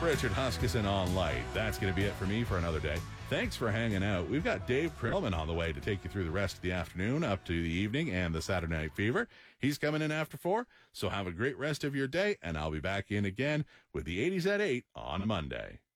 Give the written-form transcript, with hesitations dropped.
Richard Huskisson on light. That's going to be it for me for another day. Thanks for hanging out. We've got Dave Perlman on the way to take you through the rest of the afternoon up to the evening and the Saturday Night Fever. He's coming in after 4, so have a great rest of your day, and I'll be back in again with the 80s at 8 on Monday.